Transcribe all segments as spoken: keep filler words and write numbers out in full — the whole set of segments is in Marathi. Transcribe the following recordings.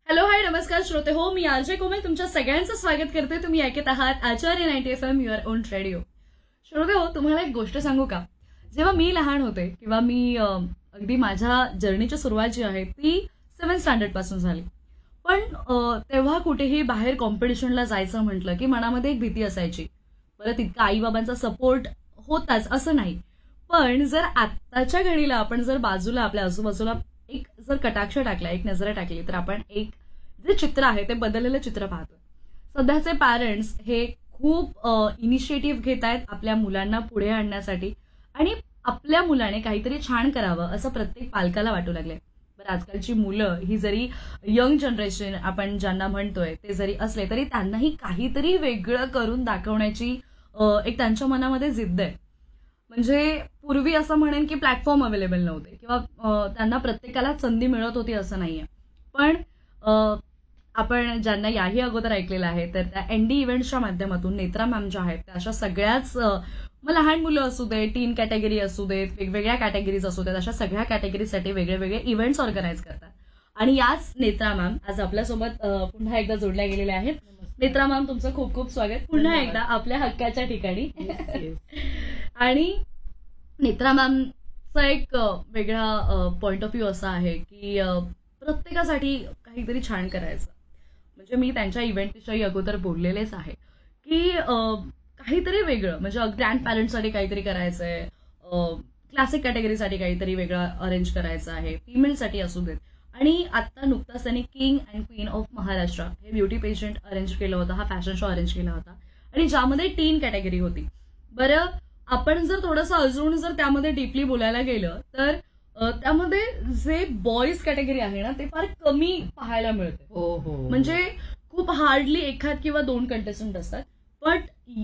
हॅलो हाय नमस्कार श्रोते हो मी आरजे कोमल तुमच्या सगळ्यांचं स्वागत करते. तुम्ही ऐकत आहात आचार्य ninety F am your on radio. श्रोते हो तुम्हाला एक गोष्ट सांगू का? जेव्हा मी लहान होते किंवा मी अ, अगदी माझ्या जर्नीची सुरुवात जी आहे ती सेव्हन्थ स्टँडर्ड पासून झाली. पण अ, तेव्हा कुठेही बाहेर कॉम्पिटिशनला जायचं म्हटलं की मनामध्ये एक भीती असायची. बरं तितका आईबाबांचा सपोर्ट होताच असं नाही. पण जर आत्ताच्या घडीला आपण जर बाजूला आपल्या आजूबाजूला एक जर कटाक्ष टाकला एक नजर टाकली तर आपण एक जे चित्र आहे ते बदललेलं चित्र पाहतो. सध्याचे पॅरेंट्स हे खूप इनिशिएटिव्ह घेत आहेत आपल्या मुलांना पुढे आणण्यासाठी आणि आपल्या मुलाने काहीतरी छान करावं असं प्रत्येक पालकाला वाटू लागले. बरं आजकालची मुलं ही जरी यंग जनरेशन आपण ज्यांना म्हणतोय ते जरी असले तरी त्यांनाही काहीतरी वेगळं करून दाखवण्याची अ, एक त्यांच्या मनामध्ये जिद्द आहे. म्हणजे पूर्वी असं म्हणेन की प्लॅटफॉर्म अवेलेबल नव्हते किंवा अ, त्यांना प्रत्येकाला संधी मिळत होती असं नाहीये. पण अ, आपण ज्यांना याही अगोदर ऐकलेलं आहे तर त्या एनडी इव्हेंट्सच्या माध्यमातून नेत्रा मॅम ज्या आहेत त्या अशा सगळ्याच अ, मग लहान मुलं असू दे, टीन कॅटेगरी असू देत, वेगवेगळ्या कॅटेगरीज असू देत, अशा सगळ्या कॅटेगरीसाठी वेगळे वेगळे इव्हेंट्स ऑर्गनाईज करतात. आणि याच नेत्रा मॅम आज आपल्यासोबत अ, पुन्हा एकदा जोडल्या गेलेल्या आहेत. नेत्रा मॅम तुमचं खूप खूप स्वागत पुन्हा धन्यवाद. एकदा आपल्या हक्काच्या ठिकाणी. Yes, yes. आणि नेत्रा मॅमचा एक अ, वेगळा पॉइंट ऑफ व्ह्यू असा आहे की अ, प्रत्येकासाठी काहीतरी छान करायचं. म्हणजे मी त्यांच्या इव्हेंटविषयी अगोदर बोललेलेच आहे की अ, काहीतरी वेगळं म्हणजे ग्रँड पॅरेंट्ससाठी काहीतरी करायचंय, क्लासिक कॅटेगरीसाठी काहीतरी वेगळं अरेंज करायचं आहे, फिमेलसाठी असू देत. आणि आता नुकताच त्यांनी king and queen of Maharashtra हे ब्युटी पेशंट अरेंज केलं होतं, हा फॅशन शो अरेंज केला होता आणि ज्यामध्ये टीन कॅटेगरी होती. बरं आपण जर थोडंसं अजून जर त्यामध्ये डीपली बोलायला गेलं तर अ, त्यामध्ये जे बॉईज कॅटेगरी आहे ना ते फार कमी पाहायला मिळते. हो हो म्हणजे खूप हार्डली एखाद किंवा दोन कंटेस्टंट असतात. पण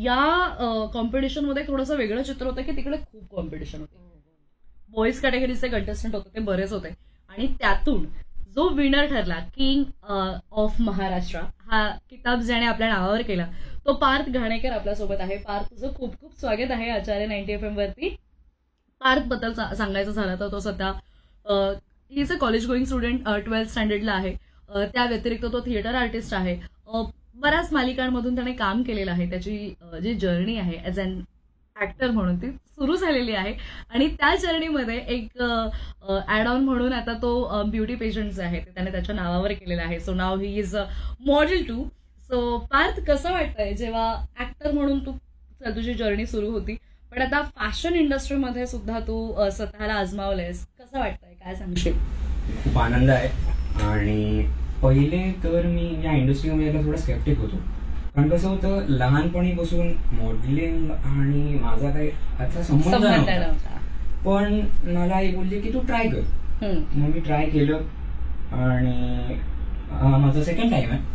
या कॉम्पिटिशनमध्ये थोडंसं वेगळं चित्र होतं की तिकडे खूप कॉम्पिटिशन होते. बॉईज कॅटेगरीचे कंटेस्टंट होते ते बरेच होते आणि त्यातून जो विनर ठरला किंग ऑफ महाराष्ट्र हा किताब ज्याने आपल्या नावावर केला तो पार्थ घाणेकर आपल्यासोबत आहे. पार्थ तुझं खूप खूप स्वागत आहे आचार्य नाईन्टी एफ एम वरती. पार्थ बद्दल सा- सांगायचं झालं तर तो सध्या he is a college going student twelfth स्टँडर्डला आहे. अ, त्या व्यतिरिक्त तो थिएटर आर्टिस्ट आहे. अ, बऱ्याच मालिकांमधून त्याने काम केलेलं आहे. त्याची अ, जी जर्नी आहे ॲज अन ऍक्टर म्हणून ती सुरू झालेली आहे आणि त्या जर्नीमध्ये एक ऍड ऑन म्हणून आता तो ब्युटी पेशंट जे आहे ते त्याने त्याच्या नावावर केलेलं आहे. So now he is model to. So Parth कसं वाटतंय जेव्हा ऍक्टर म्हणून तू तुझी जर्नी सुरू होती पण आता फॅशन इंडस्ट्रीमध्ये सुद्धा तू अ, स्वतःला आजमावलंयस, कसं वाटतंय काय सांगशील? खूप आनंद आहे. आणि पहिले तर मी या इंडस्ट्रीमध्ये यायला थोडा स्केप्टिक होतो. कारण कसं होतं लहानपणीपासून मॉडेलिंग आणि माझा काही असा संबंध संबंध नव्हता. नव्हता. पण मला आई बोलली की तू ट्राय कर. हम्म. मग मी ट्राय केलं आणि हा माझा सेकंड टाइम आहे.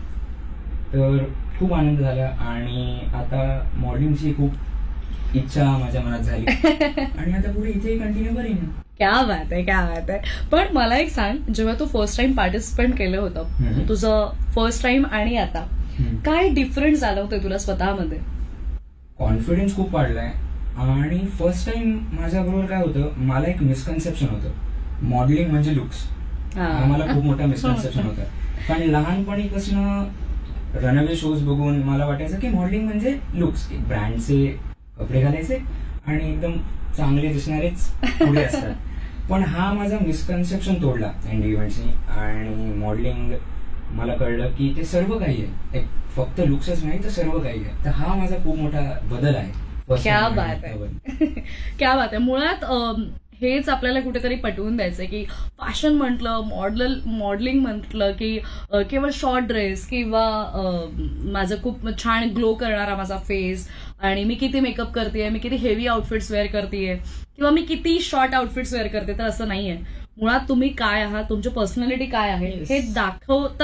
तर खूप आनंद झाला आणि आता मॉडेलिंगची खूप इच्छा माझ्या मनात झाली आणि आता पुढे इथे कंटिन्यू करीन. क्या बात आहे क्या बात आहे. पण मला एक सांग जेव्हा तू फर्स्ट टाइम पार्टिसिपेट केलं होतं हम्म. तुझं फर्स्ट टाइम आणि आता हम्म. काय डिफरन्स जाणवतोय तुला स्वतःमध्ये? कॉन्फिडन्स खूप वाढलाय. आणि फर्स्ट टाइम माझ्याबरोबर काय होतं मला एक मिसकन्सेप्शन होतं मॉडेलिंग म्हणजे लुक्स. हा मला खूप मोठा मिसकन्सेप्शन होता. कारण लहानपणीपासून रनअवे शोज बघून मला वाटायचं की मॉडेलिंग म्हणजे लुक्स, ब्रँडचे कपडे घालायचे आणि एकदम चांगले दिसणारेच पुढे असतात. पण हा माझा मिसकन्सेप्शन तोडला एनडी इव्हेंट्सनी आणि मॉडेलिंग मला कळलं की ते सर्व काही आहे. एक फक्त लुक्सच नाही तर सर्व काही आहे. तर हा माझा खूप मोठा बदल आहे. क्या बात आहे क्या बात आहे. मुळात अम, हेच आपल्याला कुठेतरी पटवून द्यायचंय की फॅशन म्हटलं मॉडल मॉडेलिंग म्हटलं की अ, केवळ शॉर्ट ड्रेस किंवा अ, माझं खूप छान ग्लो करणारा माझा फेस आणि मी किती मेकअप करतेय, मी किती हेवी आउटफिट्स वेअर करतेय किंवा मी किती शॉर्ट आउटफिट्स वेअर करते तर असं नाहीये. मुळात तुम्ही काय आहात, तुमची पर्सनॅलिटी काय आहे Yes. हे दाखवता